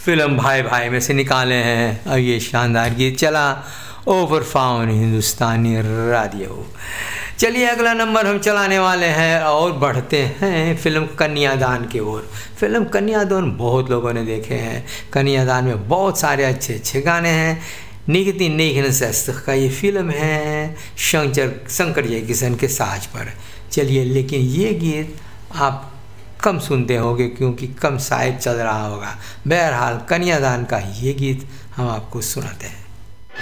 Film भाई भाई में से निकाले हैं और ये शानदार गीत चला ओवर फाउन हिंदुस्तानी रेडियो। चलिए अगला नंबर हम चलाने वाले हैं और बढ़ते हैं फिल्म कन्यादान की ओर। फिल्म कन्यादान बहुत लोगों ने देखे हैं। कन्यादान में बहुत सारे अच्छे अच्छे गाने हैं। निगति नेघन शस्त्र का ये फिल्म है शंकर जयकिशन के साज पर। चलिए लेकिन ये गीत आप कम सुनते होंगे क्योंकि कम शायद चल रहा होगा। बहरहाल कन्यादान का ये गीत हम आपको सुनाते हैं।